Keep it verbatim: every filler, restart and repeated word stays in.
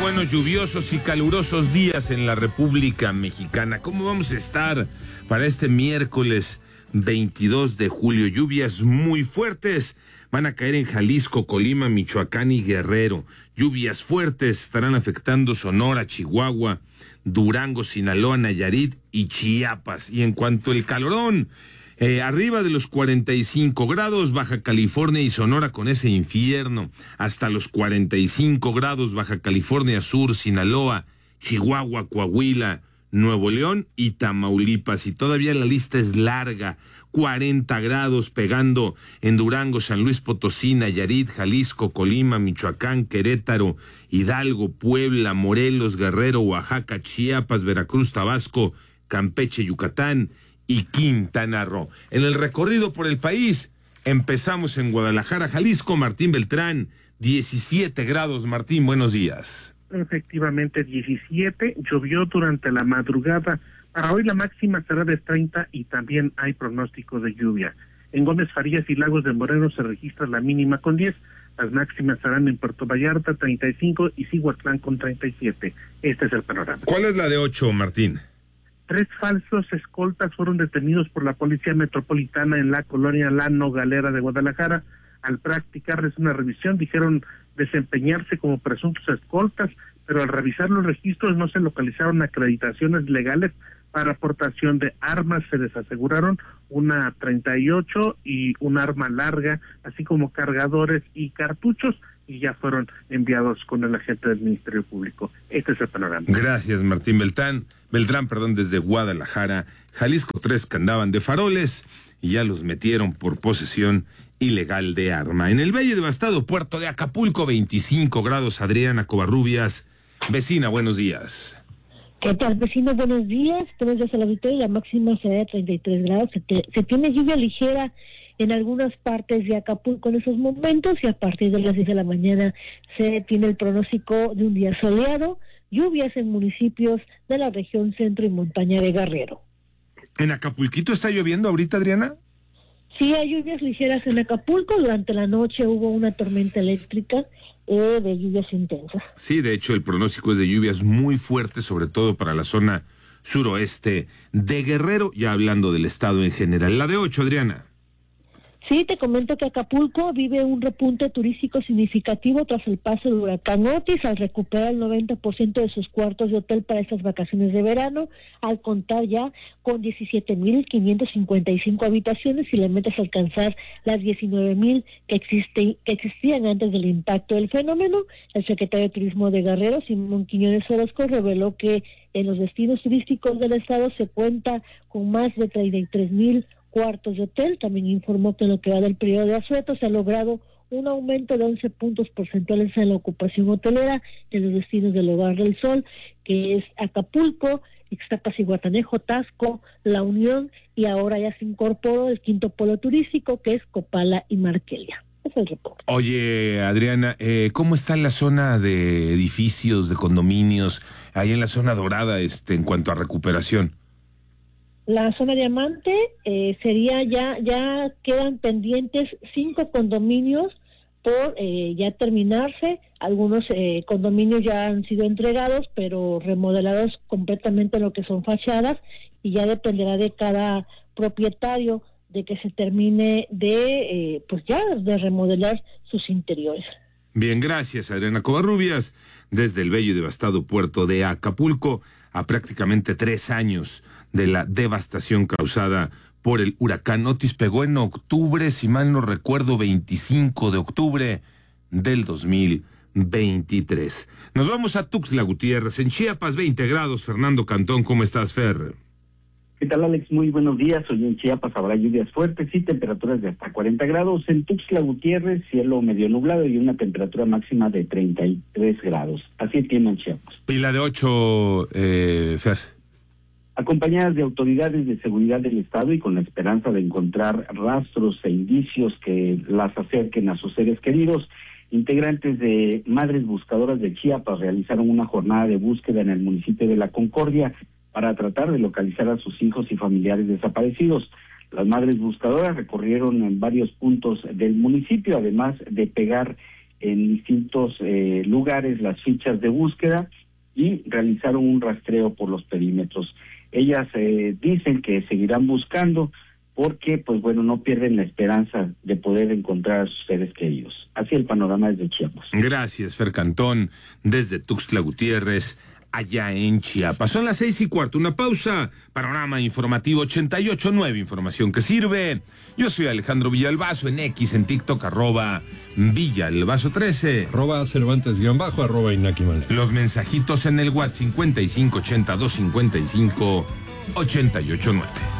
buenos, lluviosos y calurosos días en la República Mexicana. ¿Cómo vamos a estar para este miércoles veintidós de julio? Lluvias muy fuertes van a caer en Jalisco, Colima, Michoacán y Guerrero. Lluvias fuertes estarán afectando Sonora, Chihuahua, Durango, Sinaloa, Nayarit y Chiapas. Y en cuanto al calorón, Eh, arriba de los cuarenta y cinco grados, Baja California y Sonora con ese infierno, hasta los cuarenta y cinco grados, Baja California Sur, Sinaloa, Chihuahua, Coahuila, Nuevo León y Tamaulipas. Y todavía la lista es larga, cuarenta grados pegando en Durango, San Luis Potosí, Nayarit, Jalisco, Colima, Michoacán, Querétaro, Hidalgo, Puebla, Morelos, Guerrero, Oaxaca, Chiapas, Veracruz, Tabasco, Campeche, Yucatán y Quintana Roo. En el recorrido por el país, empezamos en Guadalajara, Jalisco. Martín Beltrán, diecisiete grados. Martín, buenos días. Efectivamente, diecisiete, llovió durante la madrugada. Para hoy la máxima será de treinta y también hay pronóstico de lluvia. En Gómez Farías y Lagos de Moreno se registra la mínima con diez, las máximas serán en Puerto Vallarta treinta y cinco y Cihuatlán con treinta y siete. Este es el panorama. ¿Cuál es la de ocho, Martín? Tres falsos escoltas fueron detenidos por la Policía Metropolitana en la colonia La Nogalera de Guadalajara. Al practicarles una revisión dijeron desempeñarse como presuntos escoltas, pero al revisar los registros no se localizaron acreditaciones legales para aportación de armas. Se les aseguraron una treinta y ocho y un arma larga, así como cargadores y cartuchos, y ya fueron enviados con el agente del Ministerio Público. Este es el panorama. Gracias, Martín Beltrán. Beltrán, perdón, desde Guadalajara, Jalisco. Tres que andaban de faroles y ya los metieron por posesión ilegal de arma. En el bello y devastado puerto de Acapulco, veinticinco grados. Adriana Covarrubias, vecina, buenos días. ¿Qué tal, vecino? Buenos días. Buenos días a la auditoría. La máxima será de treinta y tres grados. Se, te, se tiene lluvia ligera en algunas partes de Acapulco en esos momentos, y a partir de las diez de la mañana se tiene el pronóstico de un día soleado, lluvias en municipios de la región centro y montaña de Guerrero. ¿En Acapulquito está lloviendo ahorita, Adriana? Sí, hay lluvias ligeras en Acapulco. Durante la noche hubo una tormenta eléctrica eh, de lluvias intensas. Sí, de hecho el pronóstico es de lluvias muy fuertes, sobre todo para la zona suroeste de Guerrero, ya hablando del estado en general. La de ocho, Adriana. Sí, te comento que Acapulco vive un repunte turístico significativo tras el paso del huracán Otis, al recuperar el noventa por ciento de sus cuartos de hotel para estas vacaciones de verano, al contar ya con diecisiete mil quinientas cincuenta y cinco habitaciones, y le metes a alcanzar las diecinueve mil que, existe, que existían antes del impacto del fenómeno. El secretario de Turismo de Guerrero, Simón Quiñones Orozco, reveló que en los destinos turísticos del estado se cuenta con más de treinta y tres mil cuartos de hotel. También informó que en lo que va del periodo de asueto se ha logrado un aumento de once puntos porcentuales en la ocupación hotelera en los destinos del Hogar del Sol, que es Acapulco, Ixtapas y Guatanejo, Tasco, La Unión, y ahora ya se incorporó el quinto polo turístico, que es Copala y Marquelia. Es el reporte. Oye, Adriana, eh, ¿cómo está la zona de edificios, de condominios, ahí en la zona dorada, este, en cuanto a recuperación? La zona diamante eh, sería ya, ya quedan pendientes cinco condominios por eh, ya terminarse. Algunos eh, condominios ya han sido entregados, pero remodelados completamente en lo que son fachadas, y ya dependerá de cada propietario de que se termine de, eh, pues ya, de remodelar sus interiores. Bien, gracias, Adriana Covarrubias, desde el bello y devastado puerto de Acapulco, a prácticamente tres años de la devastación causada por el huracán Otis. Pegó en octubre, si mal no recuerdo, veinticinco de octubre del dos mil veintitrés. Nos vamos a Tuxtla Gutiérrez, en Chiapas, veinte grados. Fernando Cantón, ¿cómo estás, Fer? ¿Qué tal, Alex? Muy buenos días. Hoy en Chiapas habrá lluvias fuertes y temperaturas de hasta cuarenta grados. En Tuxtla Gutiérrez, cielo medio nublado y una temperatura máxima de treinta y tres grados. Así tiene en Chiapas. ¿Y la de ocho, eh, Fer? Acompañadas de autoridades de seguridad del Estado y con la esperanza de encontrar rastros e indicios que las acerquen a sus seres queridos, integrantes de Madres Buscadoras de Chiapas realizaron una jornada de búsqueda en el municipio de La Concordia para tratar de localizar a sus hijos y familiares desaparecidos. Las Madres Buscadoras recorrieron en varios puntos del municipio, además de pegar en distintos eh, lugares las fichas de búsqueda y realizaron un rastreo por los perímetros. Ellas eh, dicen que seguirán buscando porque, pues bueno, no pierden la esperanza de poder encontrar a sus seres queridos. Así el panorama desde Chiapas. Gracias, Fer Cantón, desde Tuxtla Gutiérrez, allá en Chiapas. Son las seis y cuarto, una pausa. Panorama informativo ochenta y ocho punto nueve, información que sirve. Yo soy Alejandro Villalbazo, en X, en TikTok, arroba Villalbazo trece. Arroba Cervantes guión bajo, arroba Inaki Male. Los mensajitos en el WhatsApp cincuenta y cinco ochenta, doscientos cincuenta y cinco, ochenta y ocho nueve.